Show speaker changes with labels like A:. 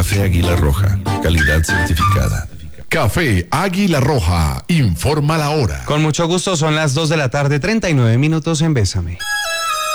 A: Café Águila Roja, calidad certificada.
B: Café Águila Roja, informa la hora.
C: Con mucho gusto, son las 2:39 p.m. en Bésame.